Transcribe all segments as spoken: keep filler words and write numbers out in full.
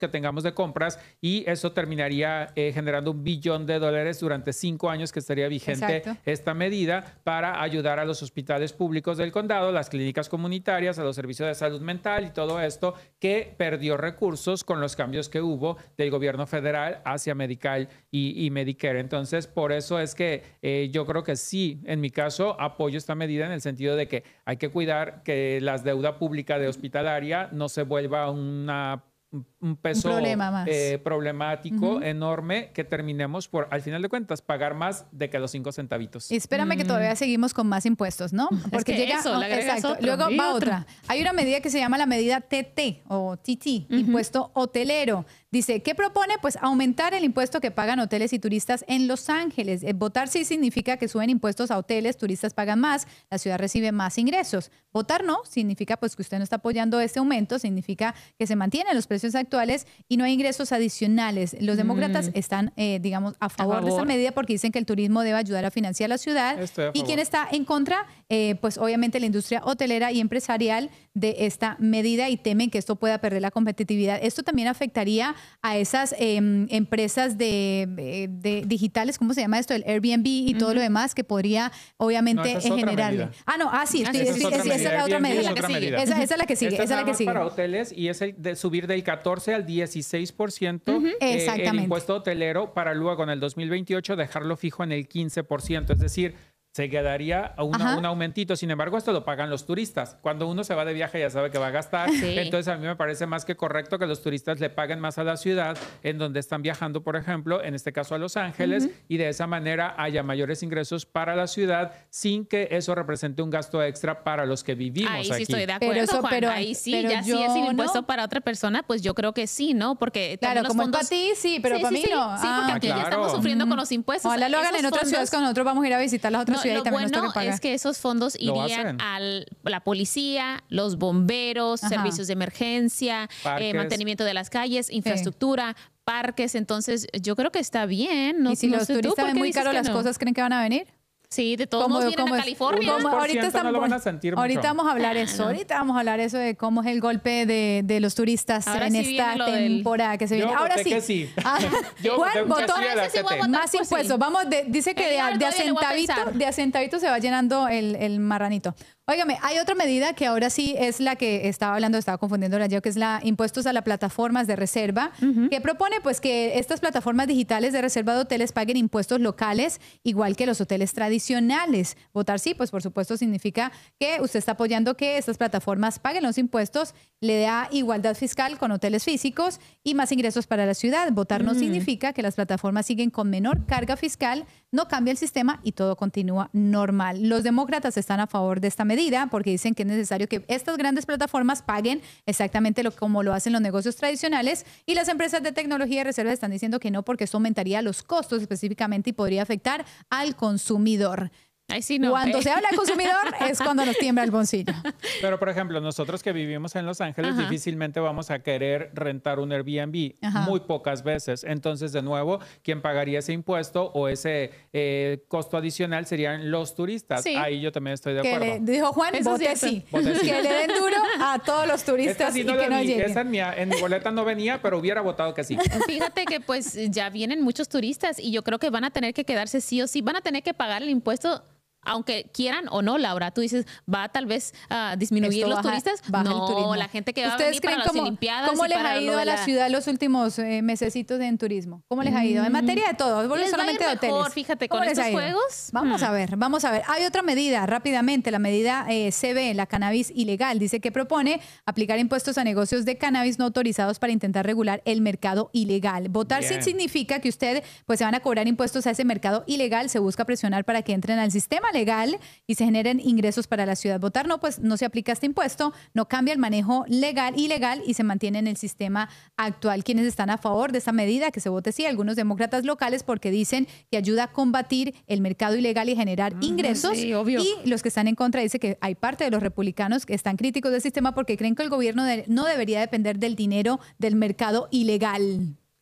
que tengamos de compras y eso terminaría eh, generando un billón de dólares durante cinco años que estaría vigente Exacto. esta medida para ayudar a los hospitales públicos del condado, las clínicas comunitarias, a los servicios de salud mental y todo esto que perdió recursos con los cambios que hubo del gobierno federal hacia Medical y, y Medicare. Entonces, por eso es que eh, yo creo que sí, en mi caso, apoyo esta medida en el sentido de que hay que cuidar que la deuda pública de hospitalaria no se vuelva una un peso un problema más. Eh, problemático, Uh-huh. enorme, que terminemos por, al final de cuentas, pagar más de que los cinco centavitos. Y espérame mm. que todavía seguimos con más impuestos, ¿no? Porque es que llega, eso, oh, le agregas exacto, otro, luego va otro. otra. Hay una medida que se llama la medida T T o T T, uh-huh. impuesto hotelero. Dice, ¿qué propone? Pues aumentar el impuesto que pagan hoteles y turistas en Los Ángeles. Eh, votar sí significa que suben impuestos a hoteles, turistas pagan más, la ciudad recibe más ingresos. Votar no significa pues que usted no está apoyando este aumento, significa que se mantienen los precios actuales y no hay ingresos adicionales. Los demócratas mm. están, eh, digamos, a favor, a favor de esta medida porque dicen que el turismo debe ayudar a financiar la ciudad. Y quien está en contra, eh, pues obviamente la industria hotelera y empresarial de esta medida y temen que esto pueda perder la competitividad. Esto también afectaría a esas eh, empresas de, de digitales, ¿cómo se llama esto? El Airbnb y uh-huh. todo lo demás que podría obviamente no, generarle. Ah, no, ah, sí, ah, sí, esa, sí, es, esa es la otra medida. Es otra medida. Esa, esa es la que sigue. Esta esa es la que sigue. para hoteles y es el de subir del catorce al dieciséis por ciento uh-huh. eh, el impuesto hotelero para luego en el dos mil veintiocho dejarlo fijo en el quince por ciento. Es decir, se quedaría una, un aumentito. Sin embargo, esto lo pagan los turistas. Cuando uno se va de viaje ya sabe que va a gastar. Sí. Entonces, a mí me parece más que correcto que los turistas le paguen más a la ciudad en donde están viajando, por ejemplo, en este caso a Los Ángeles, uh-huh. y de esa manera haya mayores ingresos para la ciudad sin que eso represente un gasto extra para los que vivimos ahí aquí. Sí estoy de acuerdo, pero eso, Juan. Pero, ahí sí, pero ya si es el impuesto no. para otra persona, pues yo creo que sí, ¿no? Porque claro, los como fondos... para ti sí, pero sí, para sí, mí sí, no. Sí, ah, porque claro. ya estamos sufriendo con los impuestos. Ojalá lo hagan Esos en otras fondos... ciudades cuando nosotros vamos a ir a visitar las otras no, ciudades lo y también bueno nos toca pagar. es que esos fondos irían a la policía, los bomberos, Ajá. servicios de emergencia, eh, mantenimiento de las calles, infraestructura, sí. parques. Entonces, yo creo que está bien. No, ¿Y si no los sé turistas ven muy caro las no? cosas, creen que van a venir? Sí, de todos modos vienen a California. Como ahorita estamos, no lo van a sentir ahorita mucho. vamos a hablar ah, eso. no. Ahorita vamos a hablar eso de cómo es el golpe de, de los turistas Ahora en sí esta temporada del... que se viene. Yo Ahora voté sí. Que sí. Ah, Yo Juan votó sí más impuestos. Sí. Vamos, de, dice que de, de, a centavito, de a centavito se va llenando el, el marranito. Óigame, hay otra medida que ahora sí es la que estaba hablando, estaba confundiéndola yo, que es la impuestos a las plataformas de reserva, uh-huh. que propone pues que estas plataformas digitales de reserva de hoteles paguen impuestos locales igual que los hoteles tradicionales. Votar sí, pues por supuesto significa que usted está apoyando que estas plataformas paguen los impuestos, le da igualdad fiscal con hoteles físicos y más ingresos para la ciudad. Votar uh-huh. no significa que las plataformas siguen con menor carga fiscal, no cambia el sistema y todo continúa normal. Los demócratas están a favor de esta medida porque dicen que es necesario que estas grandes plataformas paguen exactamente lo, como lo hacen los negocios tradicionales y las empresas de tecnología de reserva están diciendo que no porque esto aumentaría los costos específicamente y podría afectar al consumidor. Ay, sí, no, cuando eh. se habla de consumidor es cuando nos tiembla el bolsillo. Pero, por ejemplo, nosotros que vivimos en Los Ángeles Ajá. difícilmente vamos a querer rentar un Airbnb, Ajá. muy pocas veces. Entonces, de nuevo, quien pagaría ese impuesto o ese eh, costo adicional serían los turistas. Sí. Ahí yo también estoy de que acuerdo. Le, dijo Juan, vote sí. Vote sí. Que le den duro a todos los turistas sí no y que no vi. lleguen. Esa en mi, en mi boleta no venía, pero hubiera votado que sí. Fíjate que pues ya vienen muchos turistas y yo creo que van a tener que quedarse sí o sí, van a tener que pagar el impuesto aunque quieran o no, Laura. Tú dices, ¿va tal vez a uh, disminuir Esto los baja, turistas? Baja no, el turismo. La gente que va a ¿Ustedes venir creen para cómo, las Olimpiadas ¿Cómo y les para ha ido la... a la ciudad los últimos eh, mesecitos en turismo? ¿Cómo les ha ido? En materia de todo, no solamente de hoteles. Mejor, fíjate, con estos juegos. Vamos hmm. a ver, vamos a ver. Hay otra medida, rápidamente, la medida eh, C B, la cannabis ilegal. Dice que propone aplicar impuestos a negocios de cannabis no autorizados para intentar regular el mercado ilegal. Votar sí significa que usted, pues se van a cobrar impuestos a ese mercado ilegal. Se busca presionar para que entren al sistema legal y se generen ingresos para la ciudad. Votar no, pues no se aplica este impuesto, no cambia el manejo legal, ilegal y se mantiene en el sistema actual. Quienes están a favor de esta medida, que se vote sí, algunos demócratas locales porque dicen que ayuda a combatir el mercado ilegal y generar mm, ingresos. Sí, obvio. Y los que están en contra dicen que hay parte de los republicanos que están críticos del sistema porque creen que el gobierno de, no debería depender del dinero del mercado ilegal.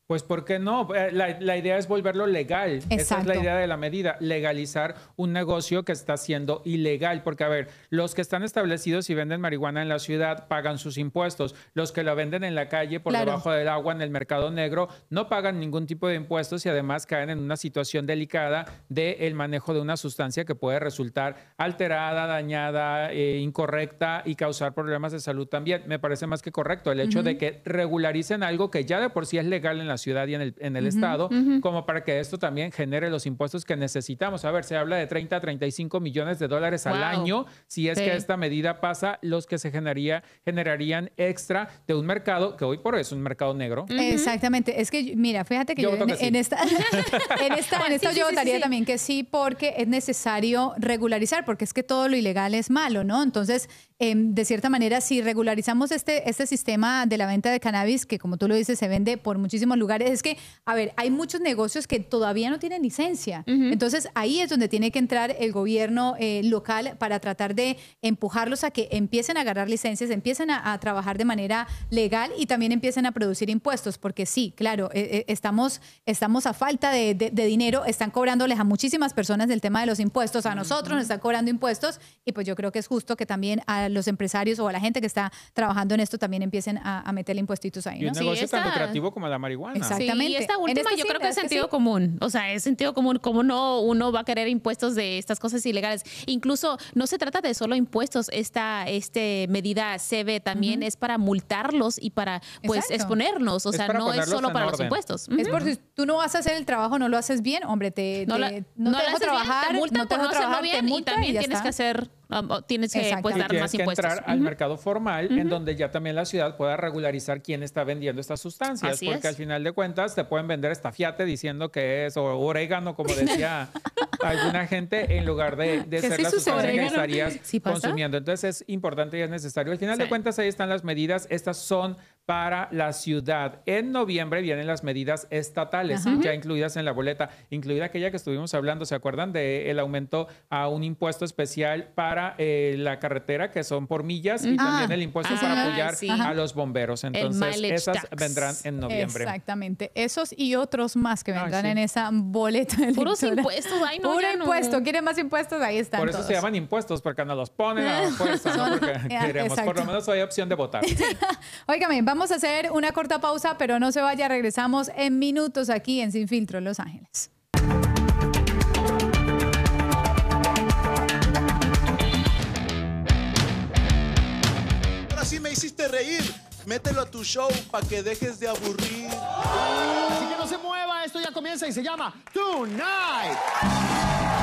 Pues, ¿por qué no? La, la idea es volverlo legal. Exacto. Esa es la idea de la medida, legalizar un negocio que está siendo ilegal. Porque, a ver, los que están establecidos y venden marihuana en la ciudad pagan sus impuestos. Los que lo venden en la calle, por claro. debajo del agua, en el mercado negro, no pagan ningún tipo de impuestos y además caen en una situación delicada del manejo de una sustancia que puede resultar alterada, dañada, eh, incorrecta y causar problemas de salud también. Me parece más que correcto el hecho uh-huh. de que regularicen algo que ya de por sí es legal en la ciudad y en el, en el uh-huh, estado, uh-huh. como para que esto también genere los impuestos que necesitamos. A ver, se habla de treinta a treinta y cinco millones de dólares wow. al año. Si es sí. que esta medida pasa, los que se generaría, generarían extra de un mercado que hoy por hoy es un mercado negro. Uh-huh. Exactamente. Es que, mira, fíjate que yo, yo en, sí. en esta, en esta, en esto sí, yo sí, votaría sí, sí. también que sí, porque es necesario regularizar, porque es que todo lo ilegal es malo, ¿no? Entonces, eh, de cierta manera, si regularizamos este, este sistema de la venta de cannabis, que como tú lo dices, se vende por muchísimos lugares, es que, a ver, hay muchos negocios que todavía no tienen licencia. Uh-huh. Entonces, ahí es donde tiene que entrar el gobierno eh, local para tratar de empujarlos a que empiecen a agarrar licencias, empiecen a, a trabajar de manera legal y también empiecen a producir impuestos, porque sí, claro, eh, estamos, estamos a falta de, de, de dinero, están cobrándoles a muchísimas personas del tema de los impuestos, a nosotros uh-huh. nos están cobrando impuestos y pues yo creo que es justo que también a los empresarios o a la gente que está trabajando en esto también empiecen a, a meterle impuestitos ahí, ¿no? Y un negocio sí, tan lucrativo como la marihuana. Exactamente. Sí, y esta última yo creo que es sentido sí. común. O sea, es sentido común. ¿Cómo no uno va a querer impuestos de estas cosas ilegales? Incluso no se trata de solo impuestos. Esta este medida C B también uh-huh. es para multarlos y para pues Exacto. exponernos. O es sea, no es solo para orden. Los impuestos. Uh-huh. Es por si tú no vas a hacer el trabajo, no lo haces bien, hombre, te, no, te, la, no no te dejo trabajar, bien, te multa no te por no hacerlo bien y también y tienes está. que hacer Um, tienes que pues, dar tienes más que impuestos. entrar uh-huh. al mercado formal, uh-huh. en donde ya también la ciudad pueda regularizar quién está vendiendo estas sustancias, Así porque es. al final de cuentas te pueden vender estafiate diciendo que es o orégano, como decía alguna gente, en lugar de, de ser sí la sustancia orégano? que estarías ¿Sí consumiendo. Entonces es importante y es necesario. Al final sí. de cuentas ahí están las medidas. Estas son para la ciudad. En noviembre vienen las medidas estatales, uh-huh. ya incluidas en la boleta, incluida aquella que estuvimos hablando, ¿se acuerdan? Del aumento a un impuesto especial para Eh, la carretera, que son por millas, y ah, también el impuesto ah, para apoyar sí. a los bomberos. Entonces, esas tax. vendrán en noviembre. Exactamente. Esos y otros más que vendrán Ay, sí. en esa boleta electoral. Puros impuestos. Ay, no, Puro ya impuesto. No. ¿Quieren más impuestos? Ahí están Por eso todos. se llaman impuestos, porque no los ponen a la fuerza, no porque queremos. Exacto. Por lo menos hay opción de votar. Óigame, vamos a hacer una corta pausa, pero no se vaya. Regresamos en minutos aquí en Sin Filtro, Los Ángeles. Sí me hiciste reír. Mételo a tu show para que dejes de aburrir. Así que no se mueva, esto ya comienza y se llama Tonight.